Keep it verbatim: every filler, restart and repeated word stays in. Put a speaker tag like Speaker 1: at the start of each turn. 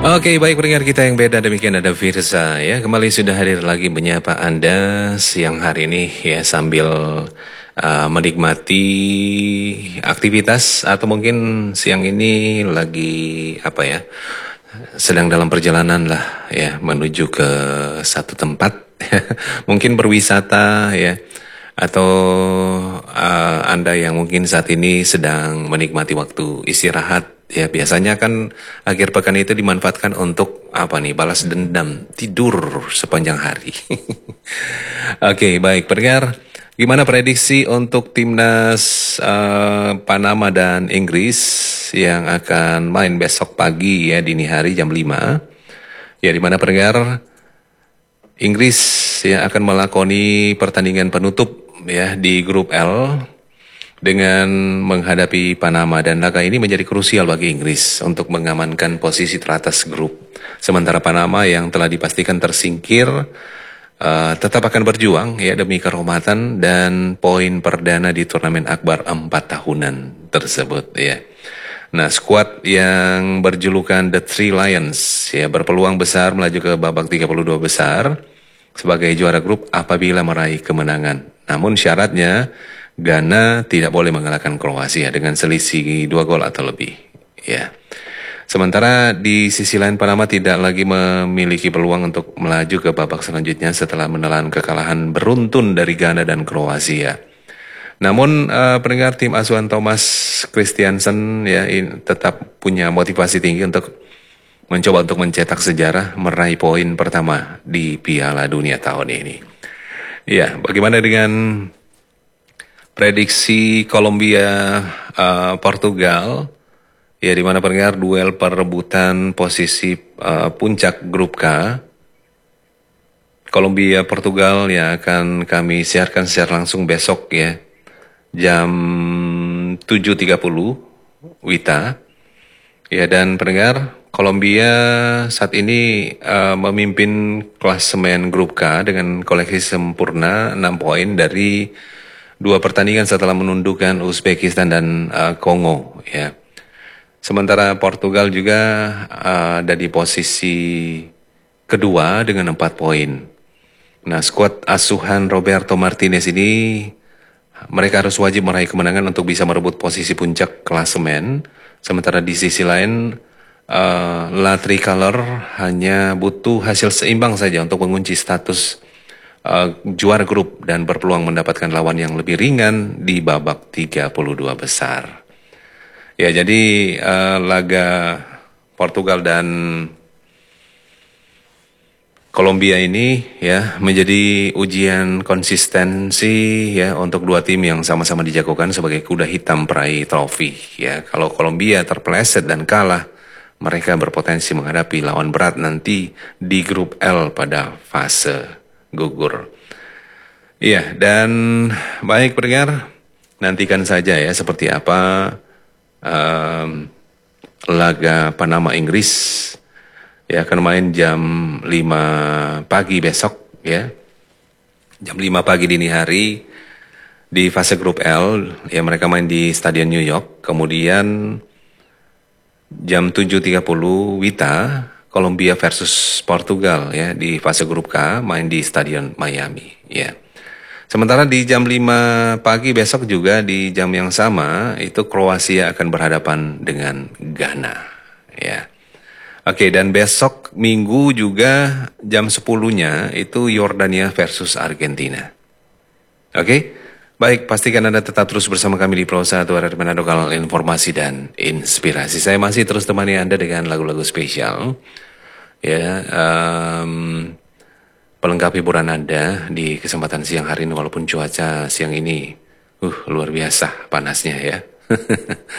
Speaker 1: Oke, baik pendengar kita yang beda, demikian ada Firza ya. Kembali sudah hadir lagi menyapa Anda siang hari ini ya, sambil uh, menikmati aktivitas atau mungkin siang ini lagi apa ya, sedang dalam perjalanan lah ya, menuju ke satu tempat mungkin berwisata ya, atau uh, Anda yang mungkin saat ini sedang menikmati waktu istirahat. Ya, biasanya kan akhir pekan itu dimanfaatkan untuk apa nih? Balas dendam, tidur sepanjang hari. Oke, baik pendengar. Gimana prediksi untuk timnas uh, Panama dan Inggris yang akan main besok pagi ya, dini hari jam lima. Ya, di mana pendengar Inggris ya akan melakoni pertandingan penutup ya di grup L dengan menghadapi Panama, dan laga ini menjadi krusial bagi Inggris untuk mengamankan posisi teratas grup. Sementara Panama yang telah dipastikan tersingkir uh, tetap akan berjuang ya demi kehormatan dan poin perdana di turnamen akbar empat tahunan tersebut ya. Nah, skuad yang berjulukan The Three Lions ya berpeluang besar melaju ke babak tiga puluh dua besar sebagai juara grup apabila meraih kemenangan. Namun syaratnya Ghana tidak boleh mengalahkan Kroasia dengan selisih dua gol atau lebih. Ya. Sementara di sisi lain Panama tidak lagi memiliki peluang untuk melaju ke babak selanjutnya setelah menelan kekalahan beruntun dari Ghana dan Kroasia. Namun uh, pendengar, tim asuhan Thomas Christiansen ya in, tetap punya motivasi tinggi untuk mencoba untuk mencetak sejarah, meraih poin pertama di Piala Dunia tahun ini. Ya, bagaimana dengan prediksi Kolombia uh, Portugal ya, di mana pendengar duel perebutan posisi uh, puncak grup K. Kolombia Portugal yang akan kami siarkan secara langsung besok ya jam tujuh tiga puluh Wita. Ya, dan pendengar, Kolombia saat ini uh, memimpin klasemen grup K dengan koleksi sempurna enam poin dari dua pertandingan setelah menundukkan Uzbekistan dan uh, Kongo ya. Sementara Portugal juga uh, ada di posisi kedua dengan empat poin. Nah, skuad asuhan Roberto Martinez ini mereka harus wajib meraih kemenangan untuk bisa merebut posisi puncak klasemen. Sementara di sisi lain uh, La Tricolor hanya butuh hasil seimbang saja untuk mengunci status Uh, juara grup dan berpeluang mendapatkan lawan yang lebih ringan di babak tiga puluh dua besar. Ya, jadi uh, laga Portugal dan Kolombia ini ya menjadi ujian konsistensi ya untuk dua tim yang sama-sama dijagokan sebagai kuda hitam peraih trofi ya. Kalau Kolombia terpeleset dan kalah, mereka berpotensi menghadapi lawan berat nanti di grup L pada fase gugur. Iya, dan baik pendengar, nantikan saja ya seperti apa um, laga Panama Inggris ya akan main jam lima pagi besok ya. Jam lima pagi dini hari di fase grup L ya, mereka main di Stadion New York. Kemudian jam tujuh tiga puluh Wita Kolombia versus Portugal ya di fase grup K main di Stadion Miami ya. Sementara di jam lima pagi besok juga di jam yang sama itu Kroasia akan berhadapan dengan Ghana ya. Oke, dan besok Minggu juga jam sepuluh-nya itu Yordania versus Argentina. Oke. Baik, pastikan Anda tetap terus bersama kami di Pro satu R R Manado, kanal informasi dan inspirasi. Saya masih terus temani Anda dengan lagu-lagu spesial. Ya, um, pelengkap hiburan Anda di kesempatan siang hari ini walaupun cuaca siang ini uh luar biasa panasnya ya.